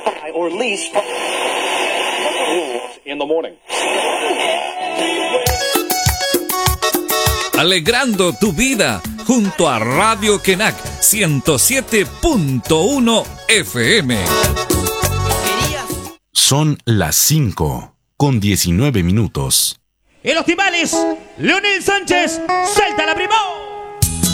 or lease in the morning. Alegrando tu vida junto a Radio Kenak 107.1 FM. Son las 5:19. En los timbales, Leonel Sánchez, ¡salta la primera!